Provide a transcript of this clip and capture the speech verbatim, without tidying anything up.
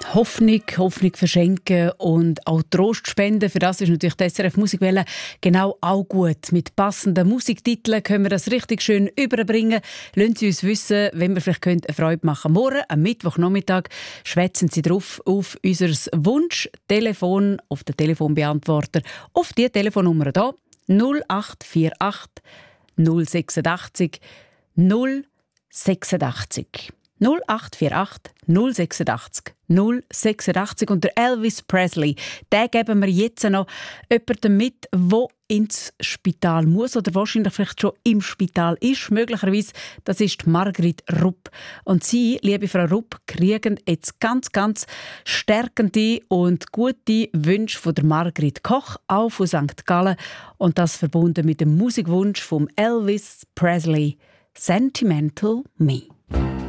Hoffnung, Hoffnung verschenken und auch Trost spenden. Für das ist natürlich die S R F Musikwelle genau auch gut. Mit passenden Musiktiteln können wir das richtig schön überbringen. Lassen Sie uns wissen, wenn wir vielleicht eine Freude machen können. Morgen, am Mittwochnachmittag, schwätzen Sie drauf auf unser Wunsch-Telefon, auf den Telefonbeantworter, auf die Telefonnummer hier, null acht vier acht null sechsundachtzig null sechsundachtzig. null acht vier acht null sechsundachtzig null sechsundachtzig. Und der Elvis Presley, den geben wir jetzt noch jemandem mit, der ins Spital muss oder wahrscheinlich vielleicht schon im Spital ist. Möglicherweise, das ist Margrit Rupp. Und Sie, liebe Frau Rupp, kriegen jetzt ganz, ganz stärkende und gute Wünsche von der Margrit Koch, auch von Sankt Gallen. Und das verbunden mit dem Musikwunsch von Elvis Presley, «Sentimental Me».